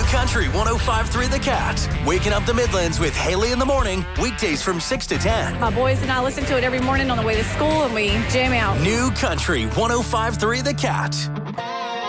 Country 105.3 The Cat. Waking up the Midlands with Haley in the morning. Weekdays from 6 to 10. My boys and I listen to it every morning on the way to school, and we jam out. New Country 105.3 The Cat.